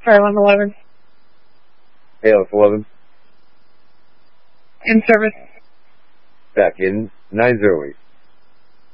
Sorry, 111. ALS 11. In service. Back in 908.